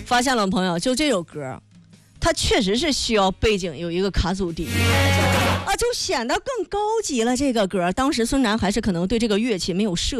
发现了朋友，就这首歌，它确实是需要背景有一个卡祖笛啊，就显得更高级了。这个歌当时孙楠还是可能对这个乐器没有涉